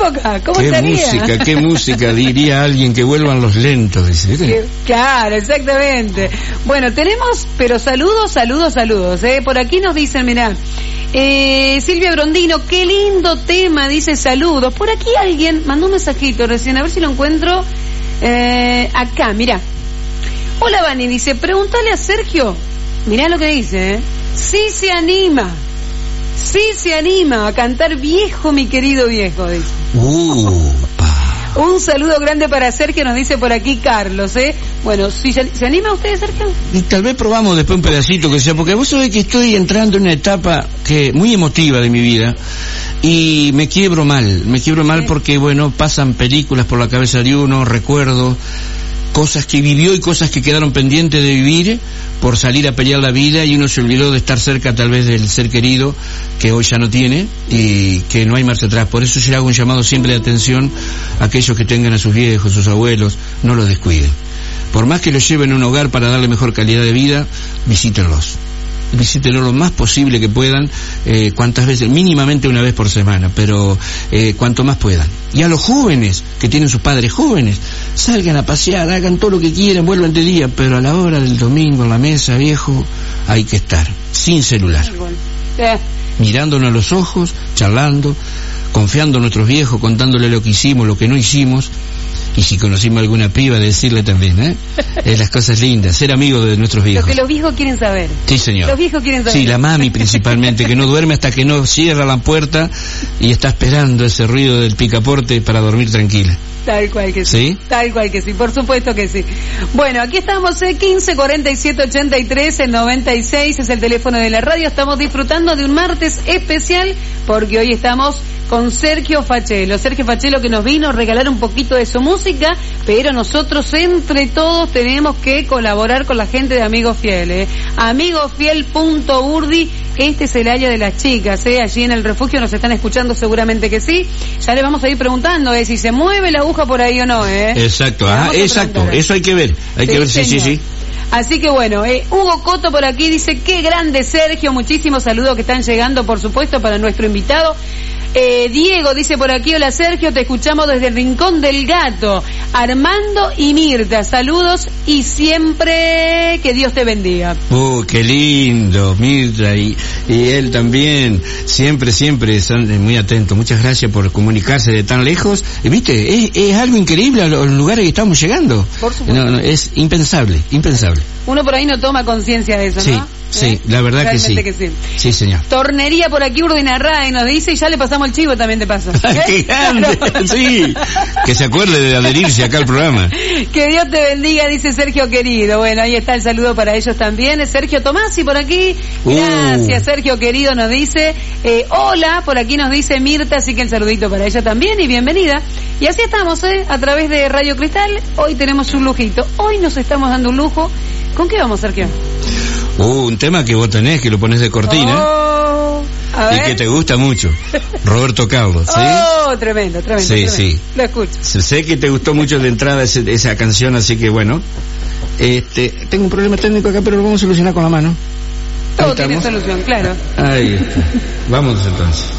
época, ¿cómo estaría? Qué música, diría alguien, que vuelvan los lentos, dice. Claro, exactamente. Bueno, tenemos, pero saludos, por aquí nos dicen, mirá, Silvia Grondino, qué lindo tema, dice saludos. Por aquí alguien mandó un mensajito recién, a ver si lo encuentro. Acá, mirá. Hola, Vani, dice, pregúntale a Sergio, mirá lo que dice, sí se anima a cantar Viejo, mi querido viejo, dice. Un saludo grande para Sergio, nos dice por aquí Carlos, Bueno, ¿sí se anima usted, Sergio? Y tal vez probamos después un pedacito que sea, porque vos sabés que estoy entrando en una etapa muy emotiva de mi vida y me quiebro mal porque, bueno, pasan películas por la cabeza de uno, recuerdos, cosas que vivió y cosas que quedaron pendientes de vivir por salir a pelear la vida, y uno se olvidó de estar cerca tal vez del ser querido que hoy ya no tiene y que no hay marcha atrás. Por eso yo le hago un llamado siempre de atención a aquellos que tengan a sus viejos, sus abuelos, no los descuiden. Por más que los lleven a un hogar para darle mejor calidad de vida, visítenlos lo más posible que puedan, cuantas veces, mínimamente una vez por semana, pero cuanto más puedan. Y a los jóvenes que tienen sus padres jóvenes, salgan a pasear, hagan todo lo que quieran, vuelvan de día, pero a la hora del domingo en la mesa, viejo, hay que estar sin celular, mirándonos a los ojos, charlando, confiando en nuestros viejos, contándole lo que hicimos, lo que no hicimos. Y si conocimos alguna piba, decirle también, las cosas lindas, ser amigo de nuestros viejos. Lo que los viejos quieren saber. Sí, señor. Los viejos quieren saber. Sí, la mami principalmente, que no duerme hasta que no cierra la puerta y está esperando ese ruido del picaporte para dormir tranquila. Tal cual que sí. ¿Sí? Tal cual que sí, por supuesto que sí. Bueno, aquí estamos, 15 47 83, el 96 es el teléfono de la radio. Estamos disfrutando de un martes especial porque hoy estamos con Sergio Fachelo. Sergio Fachelo, que nos vino a regalar un poquito de su música, pero nosotros entre todos tenemos que colaborar con la gente de Amigos Fieles. Amigofiel.urdi, este es el área de las chicas, allí en el refugio nos están escuchando, seguramente que sí. Ya le vamos a ir preguntando si se mueve la aguja por ahí o no. Exacto, exacto, eso hay que ver, sí. Así que bueno, Hugo Coto por aquí dice, qué grande Sergio, muchísimos saludos que están llegando, por supuesto, para nuestro invitado. Diego dice por aquí, hola Sergio, te escuchamos desde el Rincón del Gato. Armando y Mirta, saludos y siempre que Dios te bendiga. Qué lindo, Mirta y él también, siempre son muy atentos. Muchas gracias por comunicarse de tan lejos. ¿Viste? Es algo increíble a los lugares que estamos llegando. Por supuesto. No, es impensable. Uno por ahí no toma conciencia de eso, ¿no? Sí, la verdad realmente que sí. Que sí. Sí, señor. Tornería por aquí, Urdinarrae, nos dice, y ya le pasamos el chivo también de paso. ¡Qué grande! Sí, que se acuerde de adherirse acá al programa. Que Dios te bendiga, dice Sergio querido. Bueno, ahí está el saludo para ellos también. Sergio Tomasi por aquí. Gracias, Sergio querido, nos dice. Hola, por aquí nos dice Mirta, así que el saludito para ella también y bienvenida. Y así estamos, a través de Radio Cristal. Hoy tenemos un lujito. Hoy nos estamos dando un lujo. ¿Con qué vamos, Sergio? Un tema que vos tenés, que lo pones de cortina. Y que te gusta mucho. Roberto Carlos, ¿sí? Tremendo. Sí. Lo escucho. Sé que te gustó mucho de entrada esa canción, así que bueno. Tengo un problema técnico acá, pero lo vamos a solucionar con la mano. Todo tiene solución, claro. Ahí está. Vamos entonces.